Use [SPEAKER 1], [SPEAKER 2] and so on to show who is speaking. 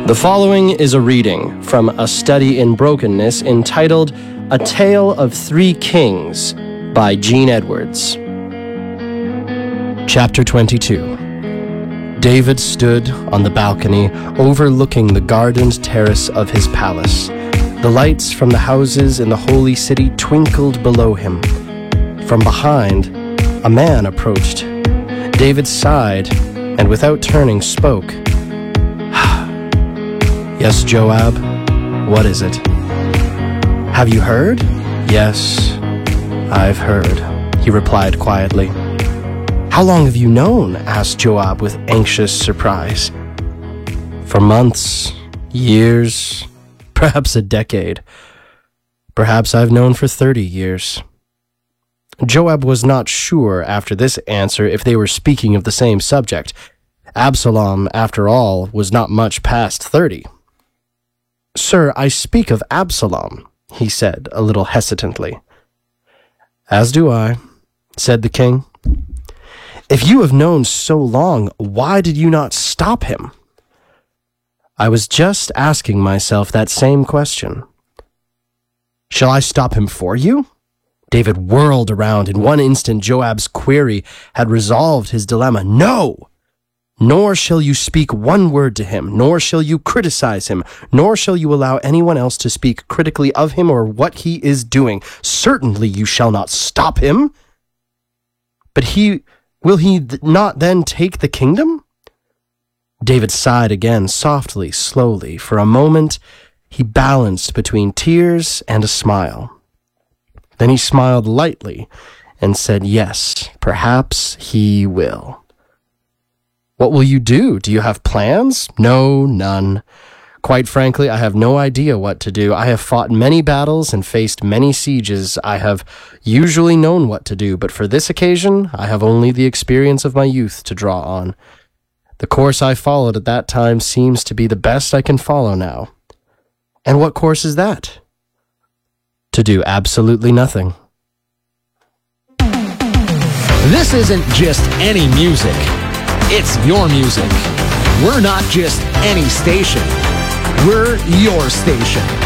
[SPEAKER 1] The following is a reading from A Study in Brokenness entitled A Tale of Three Kings by Gene Edwards. Chapter 22. David stood on the balcony overlooking the gardened terrace of his palace. The lights from the houses in the holy city twinkled below him. From behind, a man approached. David sighed and without turning spoke. Yes, Joab, what is it? Have you heard? Yes, I've heard, he replied quietly. How long have you known? Asked Joab with anxious surprise. For months, years, perhaps a decade. Perhaps I've known for 30 years. Joab was not sure after this answer if they were speaking of the same subject. Absalom, after all, was not much past 30. Sir, I speak of Absalom, he said, a little hesitantly. As do I, said the king. If you have known so long, why did you not stop him? I was just asking myself that same question. Shall I stop him for you? David whirled around. In one instant, Joab's query had resolved his dilemma. No! Nor shall you speak one word to him, nor shall you criticize him, nor shall you allow anyone else to speak critically of him or what he is doing. Certainly you shall not stop him. But will he not then take the kingdom? David sighed again, softly, slowly. For a moment, he balanced between tears and a smile. Then he smiled lightly and said, yes, perhaps he will. What will you do? Do you have plans? No, none. Quite frankly, I have no idea what to do. I have fought many battles and faced many sieges. I have usually known what to do, but for this occasion, I have only the experience of my youth to draw on. The course I followed at that time seems to be the best I can follow now. And what course is that? To do absolutely nothing.
[SPEAKER 2] This isn't just any music. It's your music. We're not just any station. We're your station.